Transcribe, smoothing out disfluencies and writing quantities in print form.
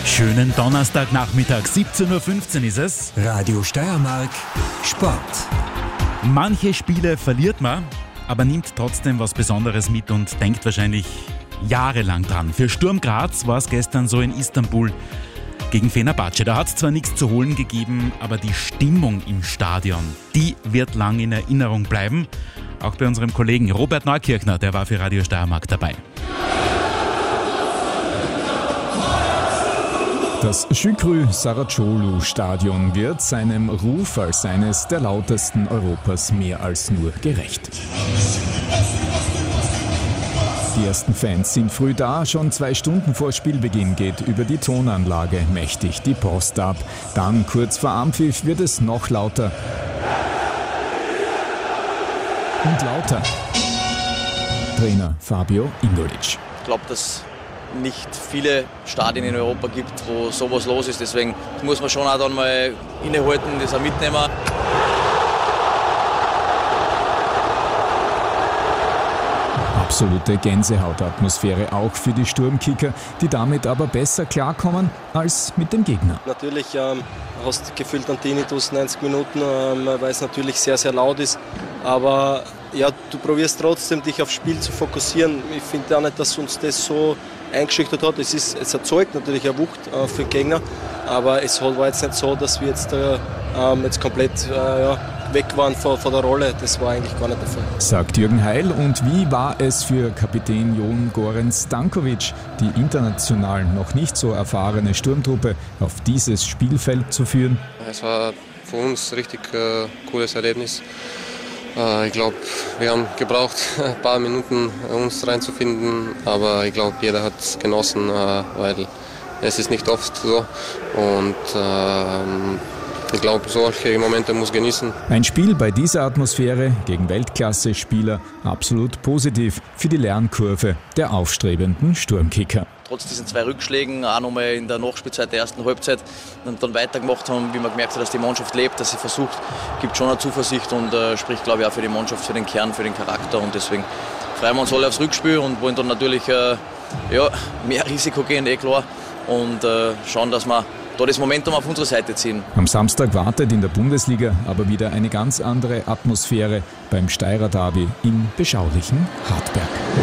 Schönen Donnerstagnachmittag, 17:15 Uhr ist es. Radio Steiermark, Sport. Manche Spiele verliert man, aber nimmt trotzdem was Besonderes mit und denkt wahrscheinlich jahrelang dran. Für Sturm Graz war es gestern so in Istanbul gegen Fenerbahce. Da hat es zwar nichts zu holen gegeben, aber die Stimmung im Stadion, die wird lang in Erinnerung bleiben. Auch bei unserem Kollegen Robert Neukirchner, der war für Radio Steiermark dabei. Das Şükrü Saracoğlu-Stadion wird seinem Ruf als eines der lautesten Europas mehr als nur gerecht. Die ersten Fans sind früh da, schon 2 Stunden vor Spielbeginn geht über die Tonanlage mächtig die Post ab. Dann kurz vor Anpfiff wird es noch lauter. Und lauter. Trainer Fabio Indolic. Ich glaube, dass nicht viele Stadien in Europa gibt, wo sowas los ist. Deswegen muss man schon auch dann mal innehalten, das auch mitnehmen. Absolute Gänsehautatmosphäre auch für die Sturmkicker, die damit aber besser klarkommen als mit dem Gegner. Natürlich hast du gefühlt einen Tinnitus 90 Minuten, weil es natürlich sehr, sehr laut ist. Aber ja, du probierst trotzdem, dich aufs Spiel zu fokussieren. Ich finde auch nicht, dass uns das so eingeschüchtert hat. Es erzeugt natürlich eine Wucht für den Gegner, aber es war jetzt nicht so, dass wir jetzt komplett weg waren von der Rolle. Das war eigentlich gar nicht der Fall. Sagt Jürgen Heil. Und wie war es für Kapitän Jon Goran Stankovic, die international noch nicht so erfahrene Sturmtruppe auf dieses Spielfeld zu führen? Es war für uns ein richtig cooles Erlebnis. Ich glaube, wir haben gebraucht, ein paar Minuten uns reinzufinden, aber ich glaube, jeder hat es genossen, weil es ist nicht oft so. Und ich glaube, solche Momente muss genießen. Ein Spiel bei dieser Atmosphäre gegen Weltklasse-Spieler absolut positiv für die Lernkurve der aufstrebenden Sturmkicker. Trotz diesen 2 Rückschlägen, auch nochmal in der Nachspielzeit der ersten Halbzeit, und dann weitergemacht haben, wie man gemerkt hat, dass die Mannschaft lebt, dass sie versucht, gibt schon eine Zuversicht und spricht, glaube ich, auch für die Mannschaft, für den Kern, für den Charakter. Und deswegen freuen wir uns alle aufs Rückspiel und wollen dann natürlich mehr Risiko gehen, klar, und schauen, dass wir da das Momentum auf unsere Seite ziehen. Am Samstag wartet in der Bundesliga aber wieder eine ganz andere Atmosphäre beim Steirer Derby im beschaulichen Hartberg.